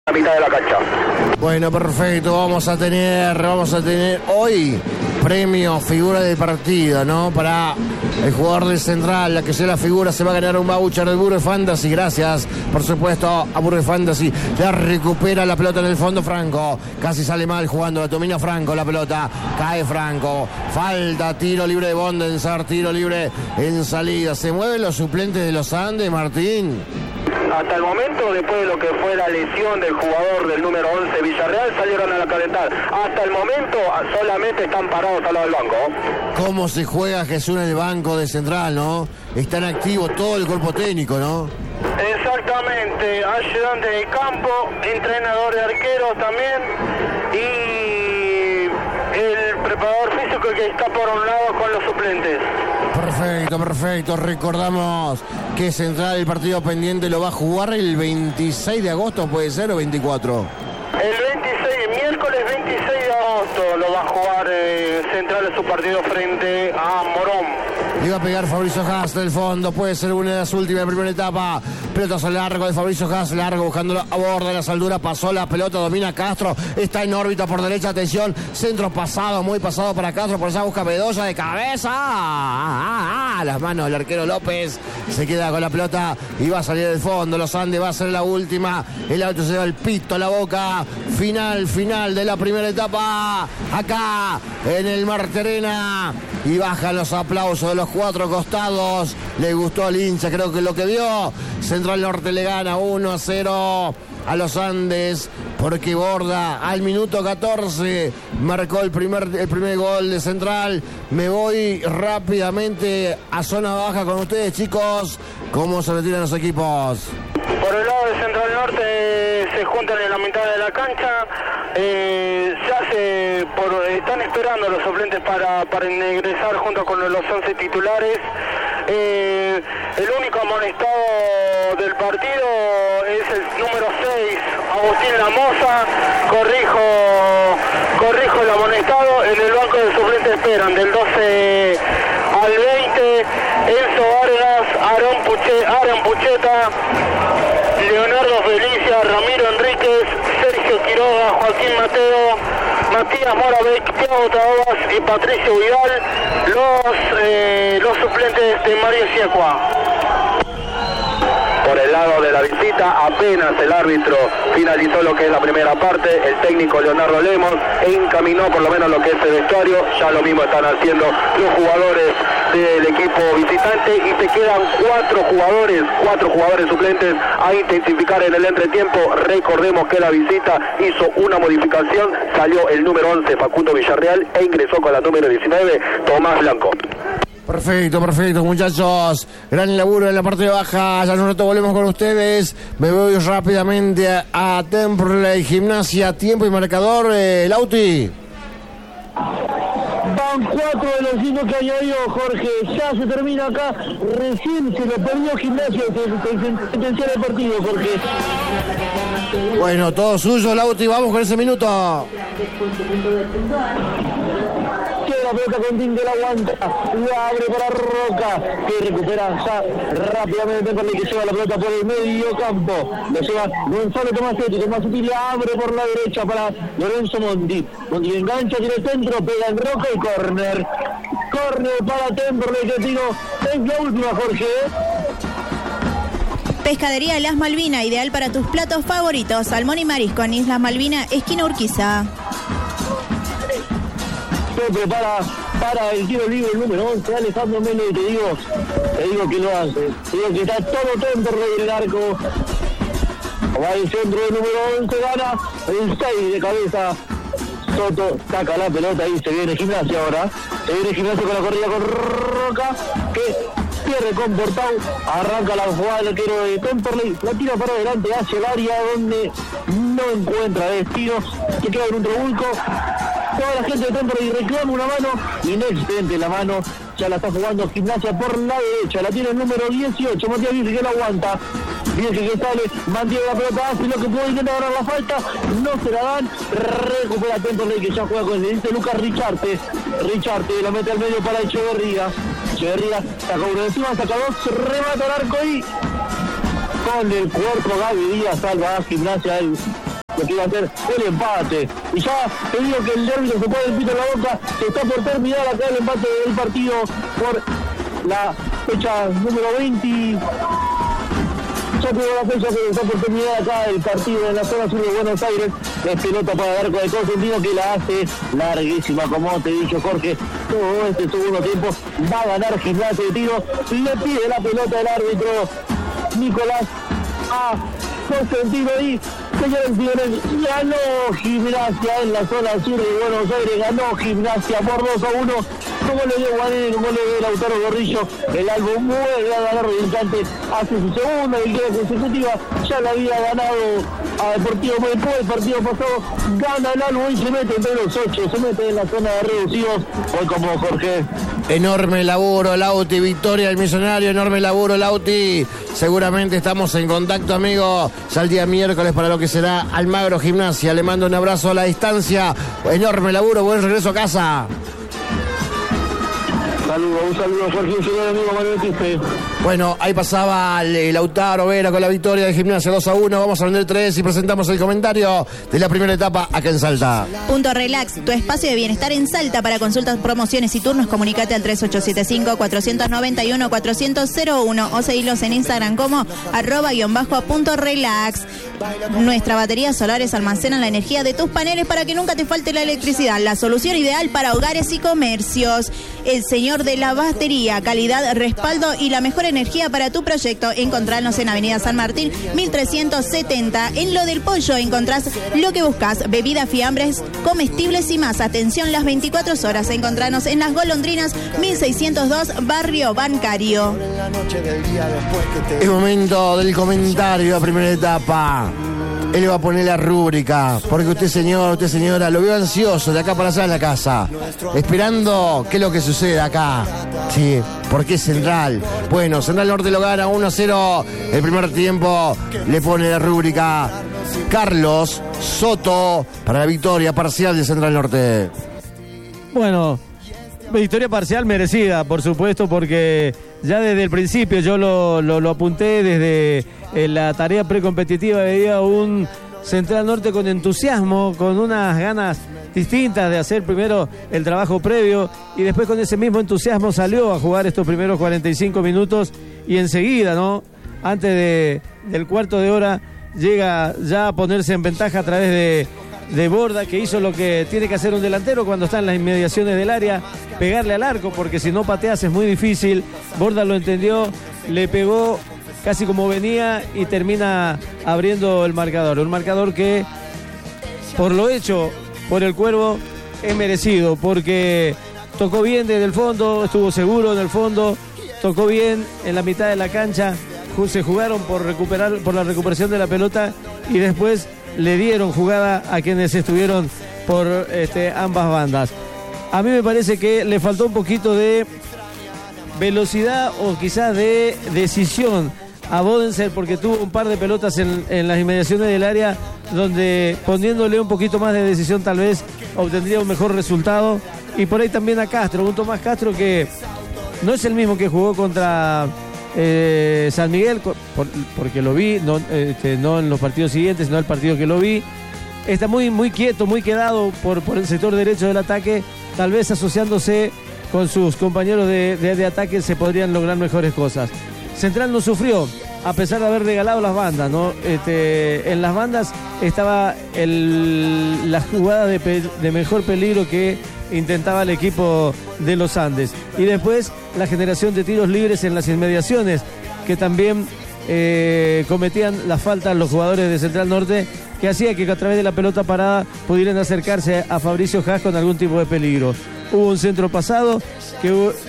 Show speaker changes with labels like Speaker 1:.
Speaker 1: La mitad de la cancha.
Speaker 2: Bueno, perfecto, vamos a tener hoy premio figura de partido, ¿no? Para el jugador del Central, la que sea la figura, se va a ganar un voucher de Burger Fantasy. Gracias, por supuesto, a Burger Fantasy. La recupera la pelota en el fondo Franco. Casi sale mal jugando, la domina Franco, la pelota. Cae Franco. Falta, tiro libre de Bondensar, tiro libre en salida. ¿Se mueven los suplentes de los Andes, Martín?
Speaker 1: Hasta el momento, después de lo que fue la lesión del jugador del número 11 Villarreal, salieron a la calentar. Hasta el momento solamente están parados al lado del banco.
Speaker 2: ¿Cómo se juega Jesús en el banco de Central, no? Están activos todo el cuerpo técnico, ¿no?
Speaker 1: Exactamente, ayudante de campo, entrenador de arqueros también y el preparador físico que está por un lado con los suplentes.
Speaker 2: Perfecto. Recordamos que Central, el partido pendiente, lo va a jugar el 26 de agosto, ¿puede ser, o 24?
Speaker 1: El miércoles 26 de agosto lo va a jugar Central en su partido frente a Morón.
Speaker 2: Iba a pegar Fabricio Haas del fondo, puede ser una de las últimas de primera etapa. Pelotazo largo de Fabricio Haas, largo, buscando a borda de las alturas, pasó la pelota, domina Castro, está en órbita por derecha, atención, centro pasado, muy pasado para Castro, por esa busca Bedoya de cabeza, las manos del arquero López, se queda con la pelota y va a salir del fondo, Los Andes va a ser la última, el auto se lleva el pito a la boca, final de la primera etapa, acá en el Marterena, y bajan los aplausos de los cuatro costados. Le gustó al hincha, creo que lo que vio. Central Norte le gana 1-0 a los Andes, porque Borda al minuto 14 marcó el primer gol de Central. Me voy rápidamente a zona baja con ustedes, chicos. ¿Cómo se retiran los equipos?
Speaker 1: Por el lado de Central Norte se juntan en la mitad de la cancha. Están esperando los suplentes para ingresar junto con los 11 titulares. El único amonestado del partido es el número 6, Agustín Lamosa. Corrijo el amonestado. En el banco de suplentes esperan del 12 al 20 Enzo Vargas, Aaron Pucheta, Leonardo Felicia, Ramiro Enríquez, Sergio Quiroga, Joaquín Mateo, Matías Moravec, Thiago Taobas y Patricio Vidal, los suplentes de Mario Siecua. Por el lado de la visita, apenas el árbitro finalizó lo que es la primera parte, el técnico Leonardo Lemos encaminó por lo menos lo que es el vestuario. Ya lo mismo están haciendo los jugadores del equipo visitante y te quedan cuatro jugadores suplentes a intensificar en el entretiempo. Recordemos que la visita hizo una modificación, salió el número 11 Facundo Villarreal e ingresó con la número 19 Tomás Blanco.
Speaker 2: Perfecto, muchachos. Gran laburo en la parte baja. Ya nosotros volvemos con ustedes. Me voy rápidamente a Temperley Gimnasia. Tiempo y marcador, Lauti.
Speaker 3: Van 4 de los 5 que añadió Jorge. Ya se termina acá. Recién se lo perdió Gimnasia. Se sentencia el partido, Jorge.
Speaker 2: Bueno, todo suyo, Lauti. Vamos con ese minuto.
Speaker 3: La pelota con Tinte, la aguanta, la abre para Roca, que recupera ya rápidamente para que lleva la pelota por el medio campo, lo lleva Gonzalo Tomasetti la abre por la derecha para Lorenzo Monti engancha, tiene el centro, pega en Roca y córner para Temperley, que tiro es la última, Jorge.
Speaker 4: Pescadería Las Malvinas, ideal para tus platos favoritos, salmón y marisco en Islas Malvinas, esquina Urquiza.
Speaker 3: Para el tiro libre el número 11, Alejandro Melo, y te digo que lo hace. Te digo que está todo Temperley en el arco. Va el centro del número 11, gana el 6 de cabeza. Soto saca la pelota y se viene Gimnasia ahora. Se viene Gimnasia con la corrida con Roca, que pierde con Portau. Arranca la jugada del arquero de Temperley, la tira para adelante hacia el área donde no encuentra destino. Se queda en un trabulco. Toda la gente de Temperley reclama una mano, inexistente la mano, ya la está jugando Gimnasia por la derecha, la tiene el número 18, Matías Virgen, que la aguanta, Virgen que sale, mantiene la pelota, hace lo que puede, intenta ganar la falta, no se la dan, recupera Temperley, que ya juega con el dice Lucas Richarte, la mete al medio para Echeverría, saca uno de encima, saca dos, remata el arco y con el cuerpo Gaby Díaz salva a Gimnasia lo que iba a ser el empate. Y ya te digo que el árbitro se pone el pito en la boca, que está por terminar acá el empate del partido por la fecha número 20. Ya tuvo la fecha que está por terminar acá el partido en la zona sur de Buenos Aires. Es pelota para Arco de Consentino, que la hace larguísima, como te he dicho, Jorge. Todo este segundo tiempo va a ganar Gimnasia de Tiro. Y le pide la pelota al árbitro Nicolás a Consentino. Y, señores y señores, ganó Gimnasia en la zona sur de Buenos Aires. Ganó Gimnasia por 2-1. Como le dio Guanini, como le dio Lautaro Gorrillo, el álbum vuelve a ganar visitante, hace su segunda victoria consecutiva. Ya la había ganado a Deportivo Maipú el partido pasado, gana el álbum y se mete entre los 8, se mete en la zona de reducidos. Hoy como Jorge.
Speaker 2: Enorme laburo, Lauti, victoria del Millonario, enorme laburo, Lauti. Seguramente estamos en contacto, amigo, ya el día miércoles para lo que será Almagro Gimnasia. Le mando un abrazo a la distancia, enorme laburo, buen regreso a casa.
Speaker 3: Un saludo, Jorge, un señor amigo Manuel Quispe.
Speaker 2: Bueno, ahí pasaba Lautaro Vera con la victoria de Gimnasia 2-1. Vamos a vender 3 y presentamos el comentario de la primera etapa acá en Salta.
Speaker 4: Punto Relax, tu espacio de bienestar en Salta. Para consultas, promociones y turnos, comunicate al 3875-491-400-01 o seguilos en Instagram como @_punto relax. Nuestra batería solares almacenan la energía de tus paneles para que nunca te falte la electricidad. La solución ideal para hogares y comercios. El señor de la batería, calidad, respaldo y la mejor energía para tu proyecto. Encontranos en Avenida San Martín 1370. En Lo del Pollo encontrás lo que buscas: bebidas, fiambres, comestibles y más. Atención las 24 horas. Encontranos en Las Golondrinas 1602, Barrio Bancario.
Speaker 2: Es momento del comentario de la primera etapa. Él va a poner la rúbrica, porque usted, señor, usted, señora, lo veo ansioso de acá para allá en la casa, esperando qué es lo que sucede acá. Sí, porque es Central. Bueno, Central Norte lo gana 1-0. El primer tiempo le pone la rúbrica Carlos Soto para la victoria parcial de Central Norte.
Speaker 5: Bueno, victoria parcial merecida, por supuesto, porque ya desde el principio yo lo apunté desde la tarea precompetitiva. Veía un Central Norte con entusiasmo, con unas ganas distintas de hacer primero el trabajo previo y después con ese mismo entusiasmo salió a jugar estos primeros 45 minutos y enseguida, ¿no? Antes del cuarto de hora llega ya a ponerse en ventaja a través de Borda, que hizo lo que tiene que hacer un delantero cuando está en las inmediaciones del área, pegarle al arco, porque si no pateas es muy difícil. Borda lo entendió, le pegó casi como venía y termina abriendo el marcador. Un marcador que, por lo hecho por el Cuervo, es merecido, porque tocó bien desde el fondo, estuvo seguro en el fondo, tocó bien en la mitad de la cancha, se jugaron por la recuperación de la pelota y después le dieron jugada a quienes estuvieron por ambas bandas. A mí me parece que le faltó un poquito de velocidad o quizás de decisión a Bodenser, porque tuvo un par de pelotas en las inmediaciones del área donde poniéndole un poquito más de decisión tal vez obtendría un mejor resultado. Y por ahí también a Castro, un Tomás Castro que no es el mismo que jugó contra San Miguel, porque lo vi, no en los partidos siguientes, sino el partido que lo vi. Está muy quieto, muy quedado por el sector derecho del ataque. Tal vez asociándose con sus compañeros de ataque se podrían lograr mejores cosas. Central no sufrió, a pesar de haber regalado las bandas, ¿no? En las bandas estaba las jugadas de mejor peligro que intentaba el equipo de los Andes. Y después la generación de tiros libres en las inmediaciones, que también cometían las faltas los jugadores de Central Norte, que hacía que a través de la pelota parada pudieran acercarse a Fabricio Haas con algún tipo de peligro. Hubo un centro pasado que